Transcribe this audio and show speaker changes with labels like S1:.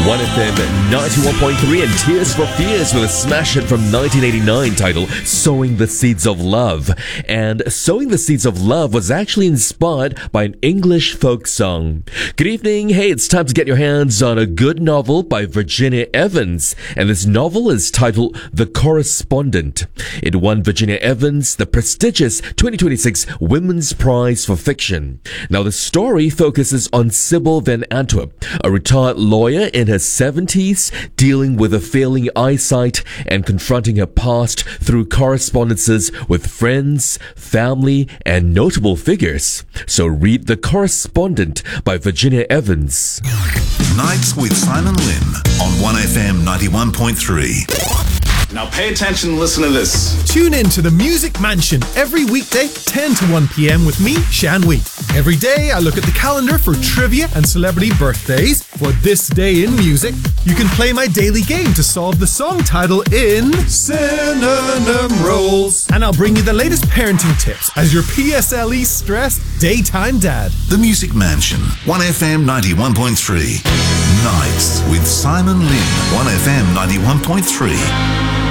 S1: 1FM 91.3 and Tears for Fears with a smash hit from 1989 titled Sowing the Seeds of Love. And Sowing the Seeds of Love was actually inspired by an English folk song. Good evening. Hey, it's time to get your hands on a good novel by Virginia Evans. And this novel is titled The Correspondent. It won Virginia Evans the prestigious 2026 Women's Prize for Fiction. Now, the story focuses on Sybil Van Antwerp, a retired lawyer in her 70s, dealing with a failing eyesight and confronting her past through correspondences with friends, family, and notable figures. So read The Correspondent by Virginia Evans.
S2: Nights with Simon Lim on 1FM 91.3.
S3: Now pay attention and listen to this.
S4: Tune in to the Music Mansion every weekday, 10 to 1 p.m. with me, Shan Wee. Every day I look at the calendar for trivia and celebrity birthdays. For this day in music, you can play my daily game to solve the song title in Synonym Rolls. And I'll bring you the latest parenting tips as your PSLE stressed daytime dad.
S2: The Music Mansion, 1FM 91.3. Nights with Simon Lim, 1FM 91.3.